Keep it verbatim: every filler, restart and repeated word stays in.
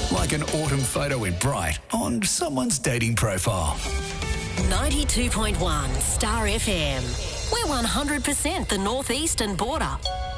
Like an autumn photo in bright on someone's dating profile. ninety-two point one Star F M. We're one hundred percent the northeastern border.